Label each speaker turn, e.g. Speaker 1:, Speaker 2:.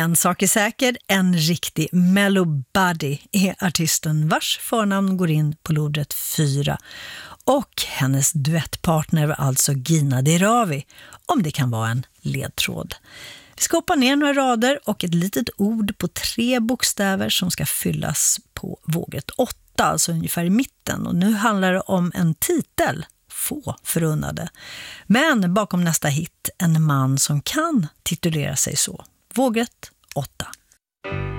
Speaker 1: En sak är säker, en riktig mellobuddy är artisten vars förnamn går in på lodrätt 4. Och hennes duettpartner var alltså Gina Dirawi, om det kan vara en ledtråd. Vi ska hoppa ner några rader och ett litet ord på 3 bokstäver som ska fyllas på vågrätt 8, alltså ungefär i mitten. Och nu handlar det om en titel, få förunnade. Men bakom nästa hit en man som kan titulera sig så. Vågrätt 8.